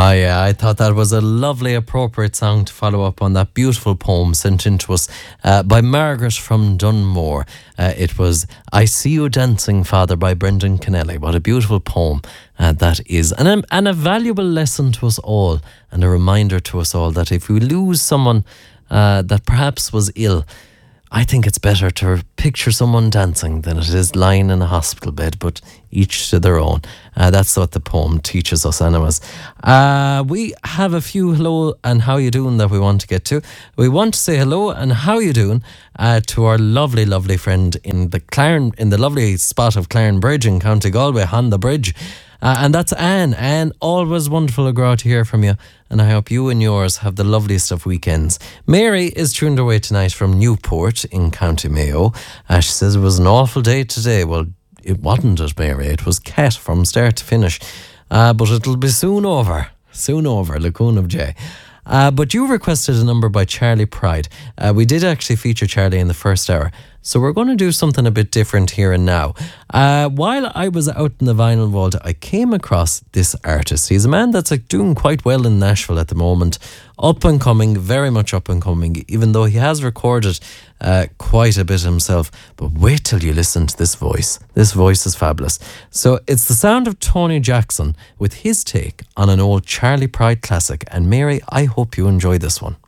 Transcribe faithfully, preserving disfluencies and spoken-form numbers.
Oh, yeah, I thought that was a lovely, appropriate song to follow up on that beautiful poem sent in to us uh, by Margaret from Dunmore. Uh, it was I See You Dancing, Father, by Brendan Kennelly. What a beautiful poem uh, that is. And a, and a valuable lesson to us all, and a reminder to us all that if we lose someone uh, that perhaps was ill, I think it's better to picture someone dancing than it is lying in a hospital bed, but each to their own. Uh, that's what the poem teaches us anyways. Uh, we have a few hello and how you doing that we want to get to. We want to say hello and how you doing uh, to our lovely, lovely friend in the Clarn, in the lovely spot of Clarn Bridge in County Galway, on the bridge. Uh, and that's Anne. Anne, always wonderful to hear from you. And I hope you and yours have the loveliest of weekends. Mary is tuned away tonight from Newport in County Mayo. Uh, she says it was an awful day today. Well, it wasn't it, Mary. It was cat from start to finish. Uh, but it'll be soon over. Soon over, Lacoon of J. Uh, but you requested a number by Charlie Pride. Uh, we did actually feature Charlie in the first hour. So we're going to do something a bit different here and now. Uh, while I was out in the vinyl vault, I came across this artist. He's a man that's like doing quite well in Nashville at the moment. Up and coming, very much up and coming, even though he has recorded uh, quite a bit himself. But wait till you listen to this voice. This voice is fabulous. So it's the sound of Tony Jackson with his take on an old Charlie Pride classic. And Mary, I hope you enjoy this one.